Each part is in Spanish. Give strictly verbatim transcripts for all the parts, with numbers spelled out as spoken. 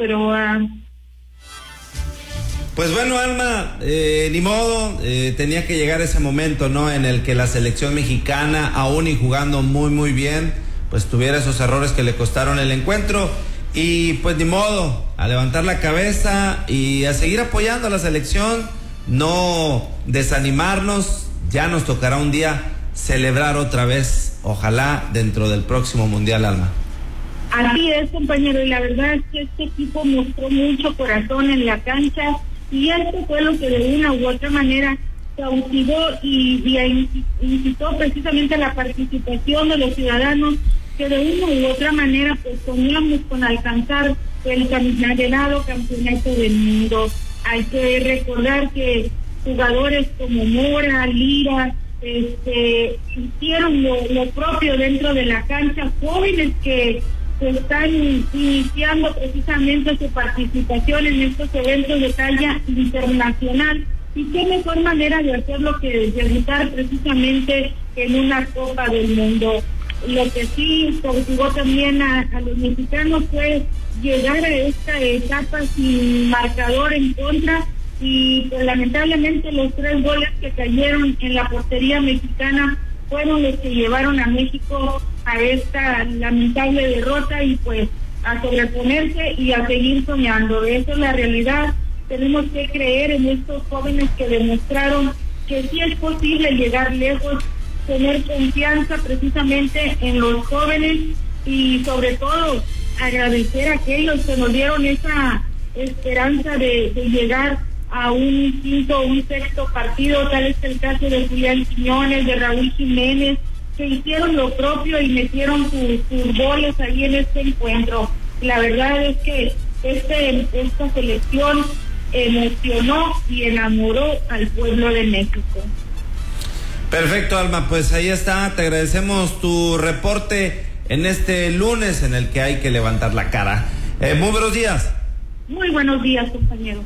Figueroa. Pues bueno, Alma, eh, ni modo, eh, tenía que llegar ese momento, ¿no? En el que la selección mexicana, aún y jugando muy, muy bien, pues tuviera esos errores que le costaron el encuentro. Y pues ni modo, a levantar la cabeza y a seguir apoyando a la selección, no desanimarnos. Ya nos tocará un día celebrar otra vez, ojalá dentro del próximo Mundial, Alma. Así es, compañero, y la verdad es que este equipo mostró mucho corazón en la cancha, y esto fue lo que de una u otra manera cautivó y, y incitó precisamente la participación de los ciudadanos, que de una u otra manera pues soñamos con alcanzar el anhelado campeonato del mundo. Hay que recordar que jugadores como Mora, Lira, este, hicieron lo, lo propio dentro de la cancha, jóvenes que se están iniciando precisamente su participación en estos eventos de talla internacional, y qué mejor manera de hacerlo que debutar precisamente en una Copa del Mundo. Lo que sí cautivó también a, a los mexicanos fue llegar a esta etapa sin marcador en contra, y pues, lamentablemente los tres goles que cayeron en la portería mexicana fueron los que llevaron a México a esta lamentable derrota, y pues a sobreponerse y a seguir soñando. Esa es la realidad. Tenemos que creer en estos jóvenes que demostraron que sí es posible llegar lejos, tener confianza precisamente en los jóvenes, y sobre todo agradecer a aquellos que nos dieron esa esperanza de, de llegar a un quinto o un sexto partido. Tal es el caso de Julián Quiñones, de Raúl Jiménez, que hicieron lo propio y metieron sus, sus goles ahí en este encuentro. La verdad es que este, esta selección emocionó y enamoró al pueblo de México. Perfecto, Alma, pues ahí está, te agradecemos tu reporte en este lunes en el que hay que levantar la cara. Eh, muy buenos días. Muy buenos días, compañero.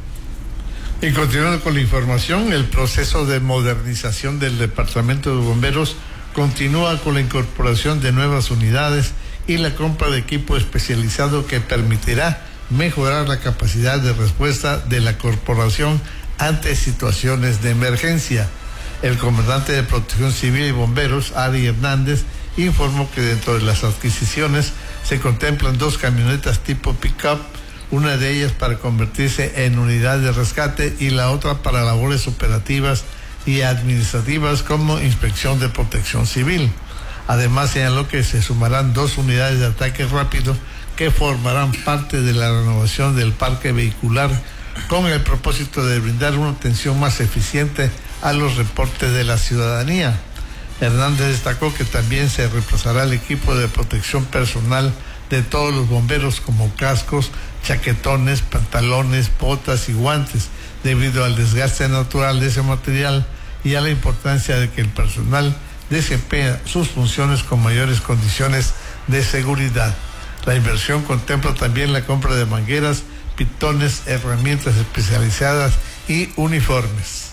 Y continuando con la información, el proceso de modernización del Departamento de Bomberos continúa con la incorporación de nuevas unidades y la compra de equipo especializado que permitirá mejorar la capacidad de respuesta de la corporación ante situaciones de emergencia. El comandante de Protección Civil y Bomberos, Ari Hernández, informó que dentro de las adquisiciones se contemplan dos camionetas tipo pick-up, una de ellas para convertirse en unidad de rescate y la otra para labores operativas y administrativas como inspección de protección civil. Además, señaló que se sumarán dos unidades de ataque rápido que formarán parte de la renovación del parque vehicular con el propósito de brindar una atención más eficiente a los reportes de la ciudadanía. Hernández destacó que también se reemplazará el equipo de protección personal de todos los bomberos, como cascos, chaquetones, pantalones, botas y guantes, debido al desgaste natural de ese material y a la importancia de que el personal desempeñe sus funciones con mayores condiciones de seguridad. La inversión contempla también la compra de mangueras, pitones, herramientas especializadas y uniformes.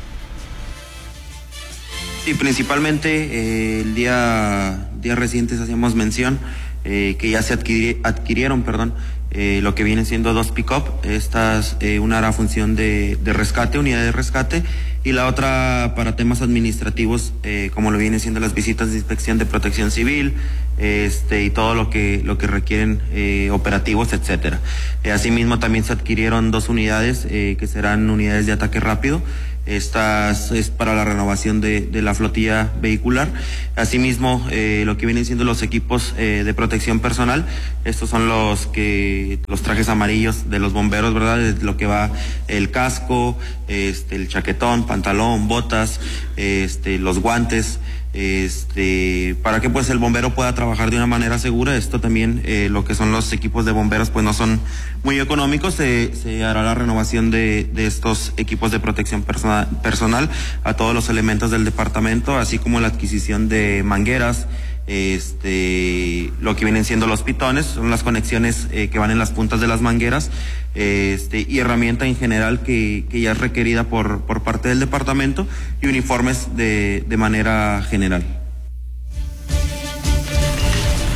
Sí, principalmente eh, el día, días recientes hacíamos mención eh, que ya se adquiri, adquirieron, perdón, eh, lo que vienen siendo dos pick-up. Estas, eh, una hará función de, de rescate, unidad de rescate, y la otra para temas administrativos, eh, como lo vienen siendo las visitas de inspección de protección civil, este, y todo lo que, lo que requieren eh, operativos, etcétera. Eh, asimismo también se adquirieron dos unidades eh, que serán unidades de ataque rápido. Estas es para la renovación de, de la flotilla vehicular. Asimismo, eh, lo que vienen siendo los equipos eh, de protección personal, estos son los que los trajes amarillos de los bomberos, ¿verdad? De lo que va el casco, este, el chaquetón, pantalón, botas, este, los guantes, este, para que pues el bombero pueda trabajar de una manera segura. Esto también, eh, lo que son los equipos de bomberos, pues no son muy económicos. Se, se hará la renovación de, de estos equipos de protección persona, personal a todos los elementos del departamento, así como la adquisición de mangueras, este, lo que vienen siendo los pitones, son las conexiones eh, que van en las puntas de las mangueras, este, y herramienta en general que, que ya es requerida por, por parte del departamento, y uniformes de, de manera general. Con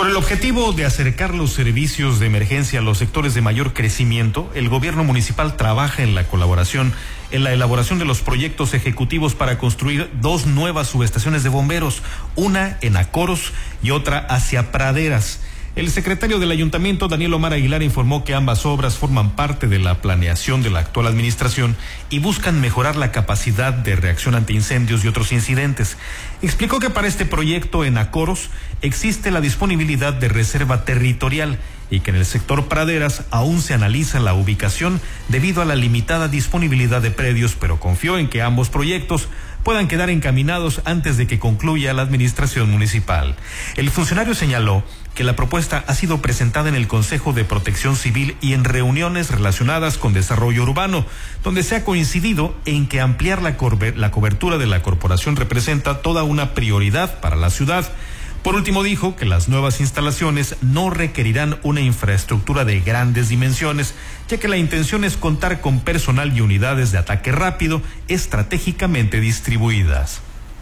Con el objetivo de acercar los servicios de emergencia a los sectores de mayor crecimiento, el gobierno municipal trabaja en la colaboración, en la elaboración de los proyectos ejecutivos para construir dos nuevas subestaciones de bomberos, una en Acoros y otra hacia Praderas. El secretario del Ayuntamiento, Daniel Omar Aguilar, informó que ambas obras forman parte de la planeación de la actual administración y buscan mejorar la capacidad de reacción ante incendios y otros incidentes. Explicó que para este proyecto en Acoros existe la disponibilidad de reserva territorial y que en el sector Praderas aún se analiza la ubicación debido a la limitada disponibilidad de predios, pero confió en que ambos proyectos puedan quedar encaminados antes de que concluya la administración municipal. El funcionario señaló que la propuesta ha sido presentada en el Consejo de Protección Civil y en reuniones relacionadas con desarrollo urbano, donde se ha coincidido en que ampliar la, la cobertura de la corporación representa toda una prioridad para la ciudad. Por último, dijo que las nuevas instalaciones no requerirán una infraestructura de grandes dimensiones, ya que la intención es contar con personal y unidades de ataque rápido estratégicamente distribuidas.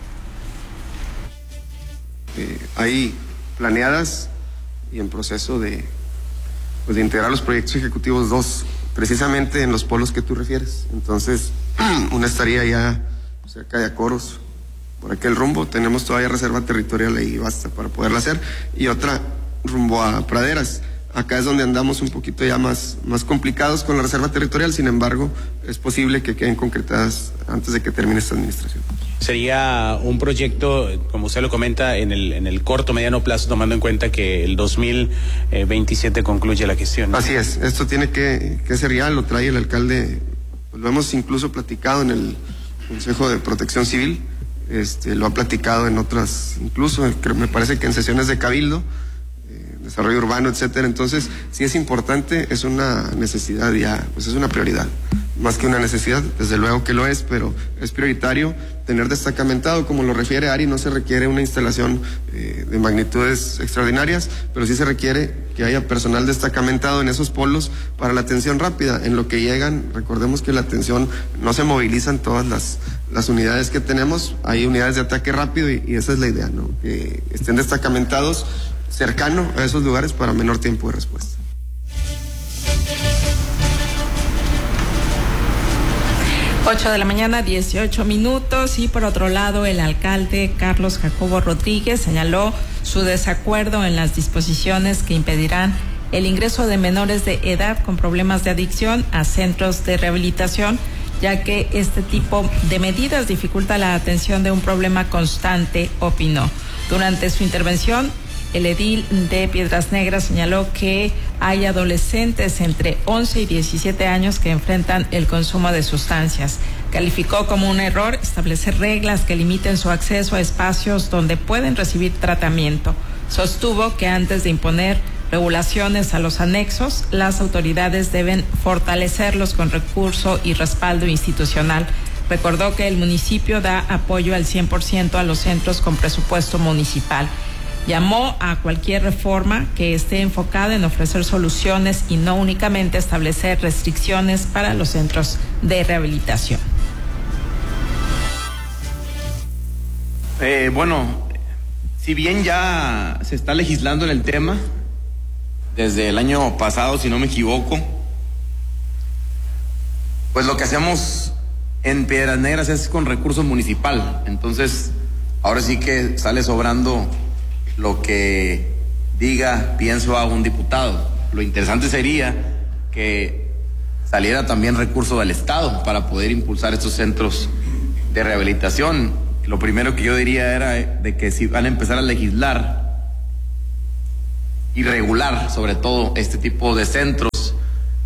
Eh, hay planeadas y en proceso de, pues de integrar los proyectos ejecutivos dos, precisamente en los polos que tú refieres. Entonces, una estaría ya cerca de Acoros, por aquel rumbo, tenemos todavía reserva territorial ahí, basta para poderla hacer, y otra rumbo a Praderas. Acá es donde andamos un poquito ya más, más complicados con la reserva territorial, sin embargo, es posible que queden concretadas antes de que termine esta administración. Sería un proyecto, como usted lo comenta, en el, en el corto, mediano plazo, tomando en cuenta que el dos mil veintisiete concluye la gestión, ¿no? Así es, esto tiene que, que ser real, lo trae el alcalde, pues lo hemos incluso platicado en el Consejo de Protección Civil. Este, lo ha platicado en otras, incluso creo, me parece que en sesiones de cabildo, eh, desarrollo urbano, etcétera. Entonces, sí es importante, es una necesidad ya, pues es una prioridad, más que una necesidad, desde luego que lo es, pero es prioritario tener destacamentado, como lo refiere Ari, no se requiere una instalación eh, de magnitudes extraordinarias, pero sí se requiere que haya personal destacamentado en esos polos para la atención rápida. En lo que llegan, recordemos que la atención no se movilizan todas las, las unidades que tenemos, hay unidades de ataque rápido y, y esa es la idea, ¿no? Que estén destacamentados cercano a esos lugares para menor tiempo de respuesta. ocho de la mañana, dieciocho minutos, y por otro lado, el alcalde Carlos Jacobo Rodríguez señaló su desacuerdo en las disposiciones que impedirán el ingreso de menores de edad con problemas de adicción a centros de rehabilitación, ya que este tipo de medidas dificulta la atención de un problema constante, opinó. Durante su intervención, el edil de Piedras Negras señaló que hay adolescentes entre once y diecisiete años que enfrentan el consumo de sustancias. Calificó como un error establecer reglas que limiten su acceso a espacios donde pueden recibir tratamiento. Sostuvo que antes de imponer regulaciones a los anexos, las autoridades deben fortalecerlos con recurso y respaldo institucional. Recordó que el municipio da apoyo al cien por ciento a los centros con presupuesto municipal. Llamó a cualquier reforma que esté enfocada en ofrecer soluciones y no únicamente establecer restricciones para los centros de rehabilitación. Eh, bueno, si bien ya se está legislando en el tema, desde el año pasado, si no me equivoco, pues lo que hacemos en Piedras Negras es con recurso municipal. Entonces, ahora sí que sale sobrando lo que diga, pienso, haga un diputado. Lo interesante sería que saliera también recurso del Estado para poder impulsar estos centros de rehabilitación. Lo primero que yo diría era de que si van a empezar a legislar y regular sobre todo este tipo de centros,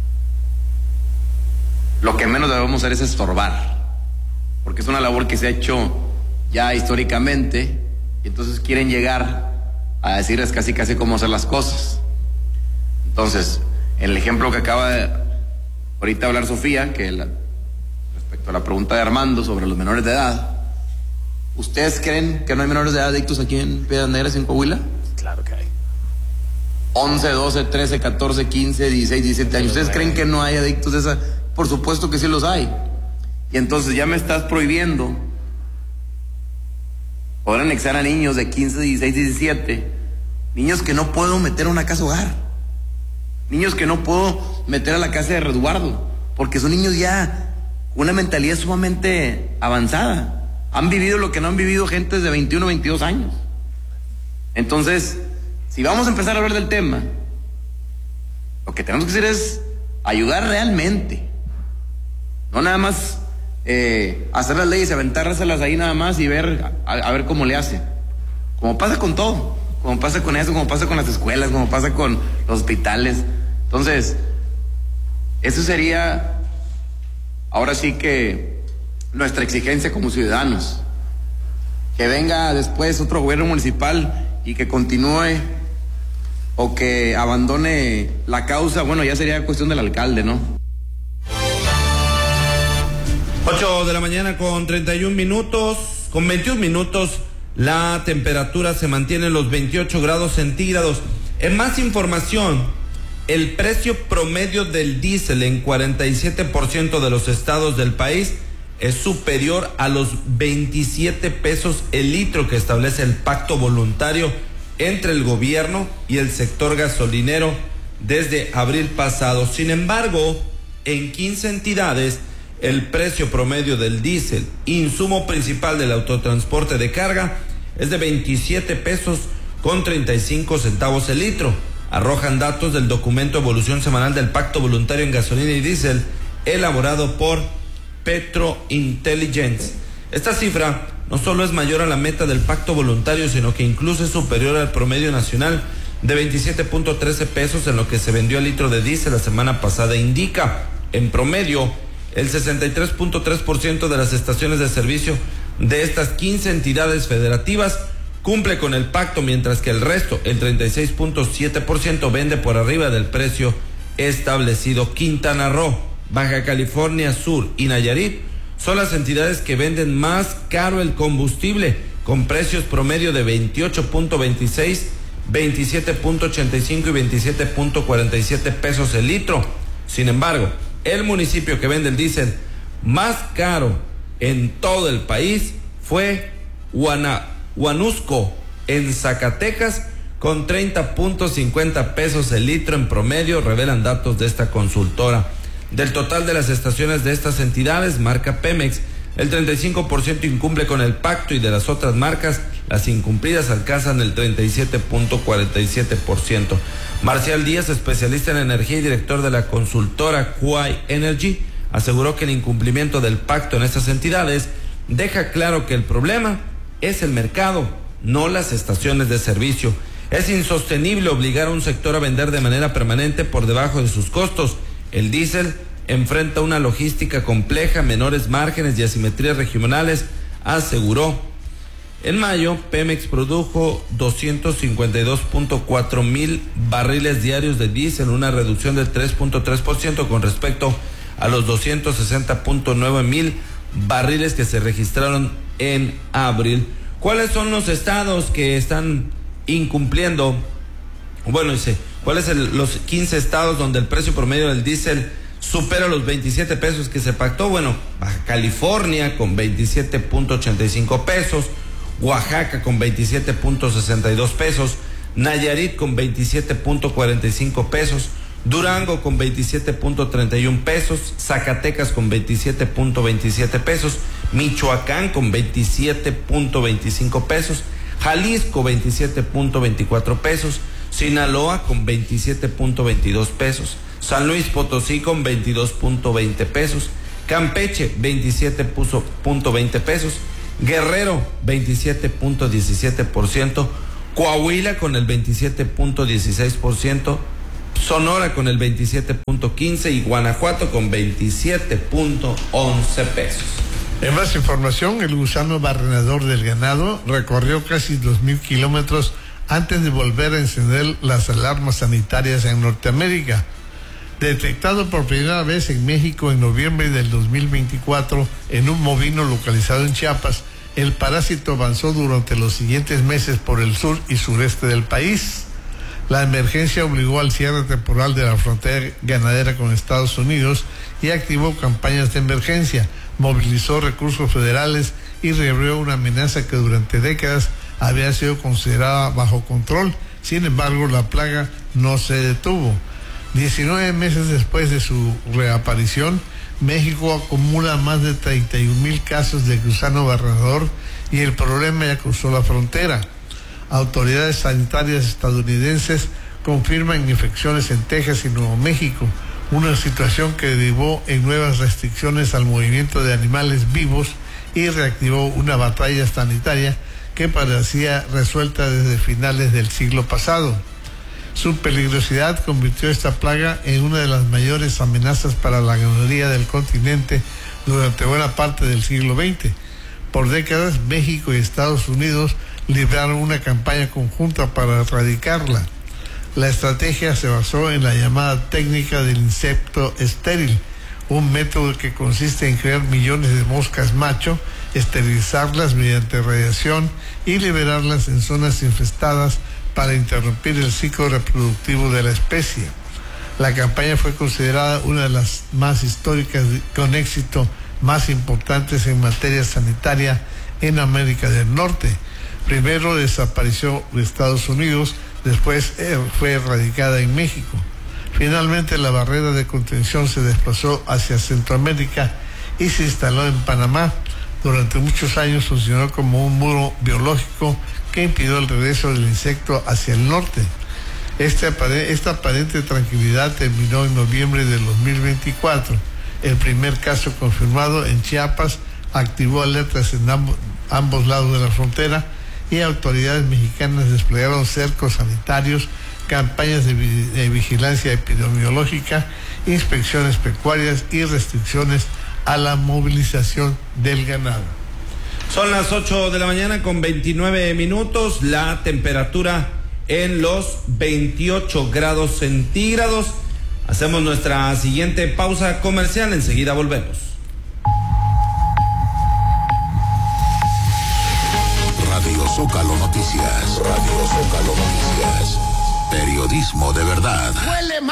lo que menos debemos hacer es estorbar, porque es una labor que se ha hecho ya históricamente y entonces quieren llegar a decirles casi casi cómo hacer las cosas. Entonces, el ejemplo que acaba de ahorita hablar Sofía, que la, respecto a la pregunta de Armando sobre los menores de edad, ¿ustedes creen que no hay menores de edad adictos aquí en Piedras Negras, en Coahuila? Claro que hay. once, doce, trece, catorce, quince, dieciséis, diecisiete años. ¿Ustedes creen que no hay adictos de esa? Por supuesto que sí los hay. Y entonces ya me estás prohibiendo poder anexar a niños de quince, dieciséis, diecisiete, niños que no puedo meter a una casa hogar, niños que no puedo meter a la casa de resguardo, porque son niños ya con una mentalidad sumamente avanzada, han vivido lo que no han vivido gentes de veintiuno, veintidós años. Entonces, si vamos a empezar a hablar del tema, lo que tenemos que hacer es ayudar realmente, no nada más eh, hacer las leyes y aventárselas ahí nada más y ver a, a ver cómo le hace, como pasa con todo, como pasa con eso, como pasa con las escuelas, como pasa con los hospitales. Entonces, eso sería ahora sí que nuestra exigencia como ciudadanos, que venga después otro gobierno municipal y que continúe o que abandone la causa, bueno, ya sería cuestión del alcalde, ¿no? ocho de la mañana con treinta y un minutos, con veintiún minutos, la temperatura se mantiene en los veintiocho grados centígrados. En más información, el precio promedio del diésel en cuarenta y siete por ciento de los estados del país es superior a los veintisiete pesos el litro que establece el pacto voluntario entre el gobierno y el sector gasolinero desde abril pasado. Sin embargo, en quince entidades, el precio promedio del diésel, insumo principal del autotransporte de carga, es de veintisiete pesos con treinta y cinco centavos el litro. Arrojan datos del documento Evolución Semanal del Pacto Voluntario en Gasolina y Diésel, elaborado por Petro Intelligence. Esta cifra no solo es mayor a la meta del pacto voluntario, sino que incluso es superior al promedio nacional de veintisiete punto trece pesos en lo que se vendió el litro de diésel la semana pasada. Indica, en promedio, el sesenta y tres punto tres por ciento de las estaciones de servicio de estas quince entidades federativas cumple con el pacto, mientras que el resto, el treinta y seis punto siete por ciento, vende por arriba del precio establecido. Quintana Roo, Baja California Sur y Nayarit son las entidades que venden más caro el combustible, con precios promedio de veintiocho punto veintiséis, veintisiete punto ochenta y cinco y veintisiete punto cuarenta y siete pesos el litro. Sin embargo, el municipio que vende el diésel más caro en todo el país fue Huana, Huanusco, en Zacatecas, con treinta punto cincuenta pesos el litro en promedio, revelan datos de esta consultora. Del total de las estaciones de estas entidades, marca Pemex, el treinta y cinco por ciento incumple con el pacto, y de las otras marcas, las incumplidas alcanzan el treinta y siete punto cuarenta y siete por ciento. Marcial Díaz, especialista en energía y director de la consultora Quay Energy, aseguró que el incumplimiento del pacto en estas entidades deja claro que el problema es el mercado, no las estaciones de servicio. Es insostenible obligar a un sector a vender de manera permanente por debajo de sus costos. El diésel enfrenta una logística compleja, menores márgenes y asimetrías regionales, aseguró. En mayo, Pemex produjo doscientos cincuenta y dos punto cuatro mil barriles diarios de diésel, una reducción del tres punto tres por ciento con respecto a los doscientos sesenta punto nueve mil barriles que se registraron en abril. ¿Cuáles son los estados que están incumpliendo? Bueno, dice, ¿cuáles son los quince estados donde el precio promedio del diésel supera los veintisiete pesos que se pactó? Bueno, Baja California con veintisiete punto ochenta y cinco pesos, Oaxaca con veintisiete punto sesenta y dos pesos, Nayarit con veintisiete punto cuarenta y cinco pesos, Durango con veintisiete punto treinta y uno pesos, Zacatecas con veintisiete punto veintisiete pesos, Michoacán con veintisiete punto veinticinco pesos, Jalisco veintisiete punto veinticuatro pesos, Sinaloa con veintisiete punto veintidós pesos, San Luis Potosí con veintidós punto veinte pesos, Campeche veintisiete punto veinte pesos, Guerrero veintisiete punto diecisiete por ciento, Coahuila con el veintisiete punto dieciséis por ciento, Sonora con el veintisiete punto quince y Guanajuato con veintisiete punto once pesos. En más información, el gusano barrenador del ganado recorrió casi dos mil kilómetros antes de volver a encender las alarmas sanitarias en Norteamérica. Detectado por primera vez en México en noviembre del dos mil veinticuatro en un bovino localizado en Chiapas, el parásito avanzó durante los siguientes meses por el sur y sureste del país. La emergencia obligó al cierre temporal de la frontera ganadera con Estados Unidos y activó campañas de emergencia, movilizó recursos federales y reabrió una amenaza que durante décadas había sido considerada bajo control, Sin embargo, la plaga no se detuvo. diecinueve meses después de su reaparición, México acumula más de treinta y un mil casos de gusano barredor y el problema ya cruzó la frontera. Autoridades sanitarias estadounidenses confirman infecciones en Texas y Nuevo México, una situación que derivó en nuevas restricciones al movimiento de animales vivos y reactivó una batalla sanitaria que parecía resuelta desde finales del siglo pasado. Su peligrosidad convirtió esta plaga en una de las mayores amenazas para la ganadería del continente durante buena parte del siglo veinte. Por décadas, México y Estados Unidos libraron una campaña conjunta para erradicarla. La estrategia se basó en la llamada técnica del insecto estéril, un método que consiste en crear millones de moscas macho, esterilizarlas mediante radiación y liberarlas en zonas infestadas para interrumpir el ciclo reproductivo de la especie. La campaña fue considerada una de las más históricas con éxito más importantes en materia sanitaria en América del Norte. Primero desapareció de Estados Unidos, después eh, fue erradicada en México. Finalmente la barrera de contención se desplazó hacia Centroamérica y se instaló en Panamá. Durante muchos años funcionó como un muro biológico que impidió el regreso del insecto hacia el norte. Este, esta aparente tranquilidad terminó en noviembre del dos mil veinticuatro. El primer caso confirmado en Chiapas activó alertas en ambos, ambos lados de la frontera y autoridades mexicanas desplegaron cercos sanitarios, campañas de, de vigilancia epidemiológica, inspecciones pecuarias y restricciones a la movilización del ganado. Son las ocho de la mañana con veintinueve minutos, la temperatura en los veintiocho grados centígrados. Hacemos nuestra siguiente pausa comercial, enseguida volvemos. Radio Zócalo Noticias, Radio Zócalo Noticias, periodismo de verdad. Huele